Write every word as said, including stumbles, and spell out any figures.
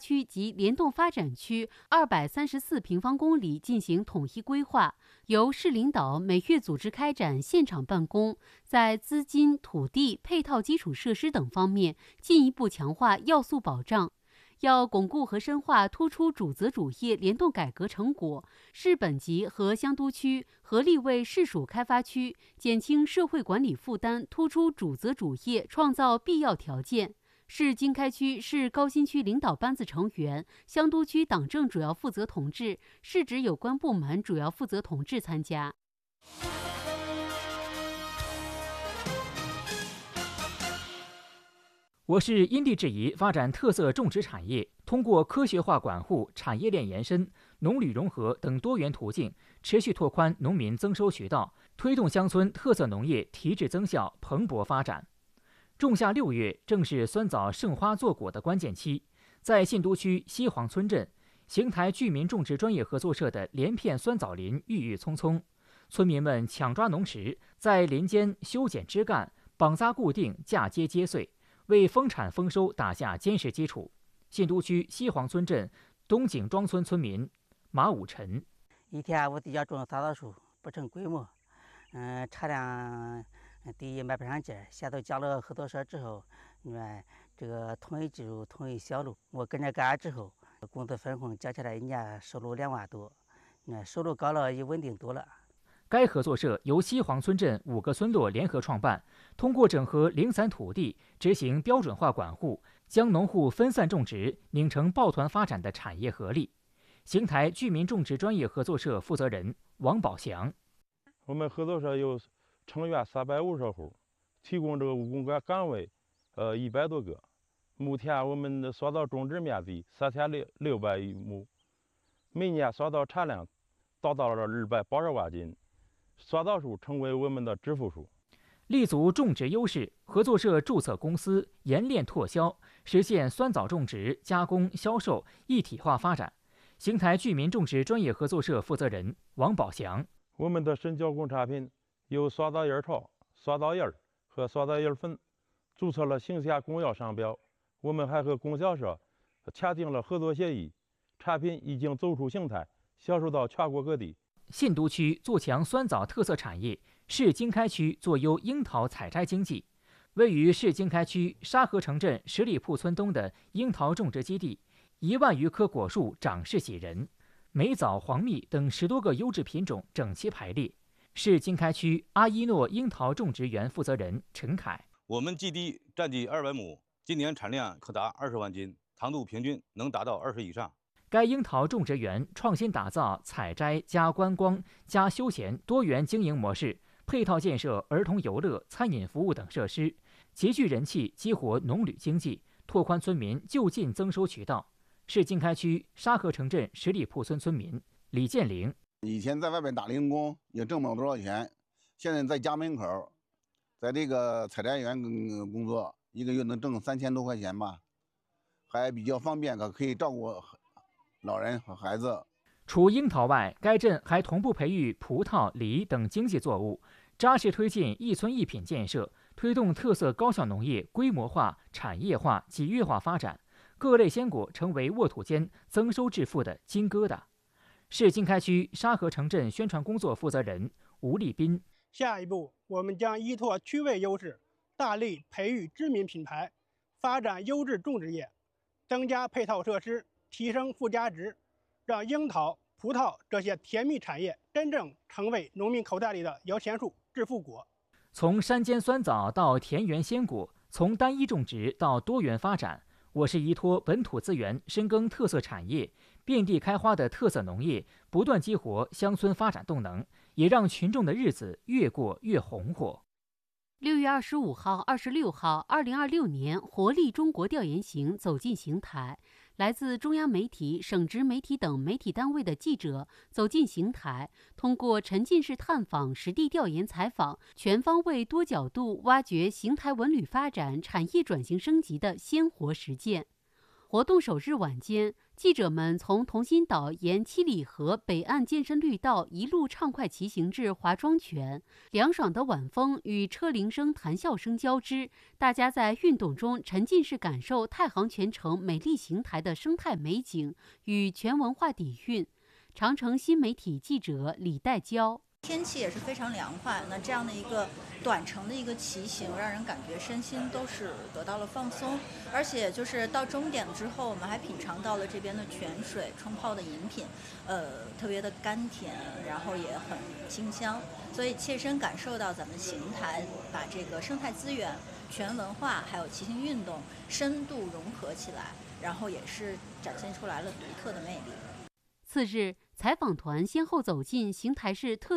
区及联动发展区二百三十四平方公里进行统一规划，由市领导每月组织开展现场办公，在资金、土地、配套基础设施等方面进一步强化要素保障。要巩固和深化突出主责主业联动改革成果，市本级和乡都区合力为市属开发区减轻社会管理负担突出主责主业创造必要条件。市经开区市高新区领导班子成员、乡都区党政主要负责同志、市直有关部门主要负责同志参加。 我市因地制宜发展特色种植产业，通过科学化管护、产业链延伸、农旅融合等多元途径，持续拓宽农民增收渠道，推动乡村特色农业提质增效、蓬勃发展。仲夏六月正是酸枣盛花作果的关键期，在信都区西黄村镇，邢台居民种植专业合作社的连片酸枣林郁郁葱葱，村民们抢抓农时，在林间修剪枝干，绑扎固定，嫁接接穗，为丰产丰收打下坚实基础。信都区西黄村镇东井庄村村民马武臣： 一天我底下种的大枣树不成规模，嗯，产量第一卖不上价，现在加了合作社之后，你看这个统一技术、统一销路，我跟着干之后，工资分红加起来一年收入两万多，你看收入高了也稳定多了。 该合作社由西黄村镇五个村落联合创办，通过整合零散土地，执行标准化管护，将农户分散种植拧成抱团发展的产业合力。邢台居民种植专业合作社负责人王宝祥： 我们合作社有成员三百五十户，提供这个务工岗岗位，呃一百多个。目前我们的酸枣种植面积三千六六百余亩，每年酸枣产量达到了二百八十万斤。酸枣树成为我们的致富树。 立足种植优势，合作社注册公司，研炼拓销，实现酸枣种植、加工、销售一体化发展。邢台居民种植专业合作社负责人王宝祥： 我们的深加工产品有酸枣叶草、酸枣叶和酸枣叶粉，注册了邢县公药商标。我们还和供销社签订了合作协议，产品已经走出邢台，销售到全国各地。 信都区做强酸枣特色产业，市经开区做优樱桃采摘经济。位于市经开区沙河城镇十里铺村东的樱桃种植基地，一万余棵果树长势喜人，美枣、黄蜜等十多个优质品种整齐排列。市经开区阿依诺樱桃种植园负责人陈凯： 我们基地占地二百亩，今年产量可达二十万斤，糖度平均能达到二十以上。 该樱桃种植园创新打造采摘加观光加休闲多元经营模式，配套建设儿童游乐、餐饮服务等设施，极具人气，激活农旅经济，拓宽村民就近增收渠道。市经开区沙河城镇十里铺村村民李建玲： 以前在外边打零工也挣不了多少钱，现在在家门口，在这个采摘园工作，一个月能挣三千多块钱吧，还比较方便，可可以照顾老人和孩子。 除樱桃外，该镇还同步培育葡萄、梨等经济作物，扎实推进一村一品建设，推动特色高效农业规模化、产业化、集约化发展，各类鲜果成为沃土间增收致富的金疙瘩。市经开区沙河城镇宣传工作负责人吴立斌： 下一步，我们将依托区位优势，大力培育知名品牌，发展优质种植业，增加配套设施，提升附加值，让樱桃、葡萄这些甜蜜产业真正成为农民口袋里的摇钱树、致富果。 从山间酸枣到田园鲜果，从单一种植到多元发展，我市依托本土资源，深耕特色产业，遍地开花的特色农业，不断激活乡村发展动能，也让群众的日子越过越红火。 六月二十五号、二十六号，二零二六年活力中国调研行走进邢台，来自中央媒体、省直媒体等媒体单位的记者走进邢台，通过沉浸式探访、实地调研采访，全方位、多角度挖掘邢台文旅发展、产业转型升级的鲜活实践。 活动首日晚间，记者们从同心岛沿七里河北岸健身绿道一路畅快骑行至华庄泉，凉爽的晚风与车铃声、谈笑声交织，大家在运动中沉浸式感受太行泉城美丽邢台的生态美景与泉文化底蕴。长城新媒体记者李代娇。 天气也是非常凉快，那这样的一个短程的一个骑行，让人感觉身心都是得到了放松，而且就是到终点之后，我们还品尝到了这边的泉水冲泡的饮品，呃，特别的甘甜，然后也很清香，所以切身感受到咱们邢台把这个生态资源、泉文化还有骑行运动深度融合起来，然后也是展现出来了独特的魅力。 次日，采访团先后走进邢台市特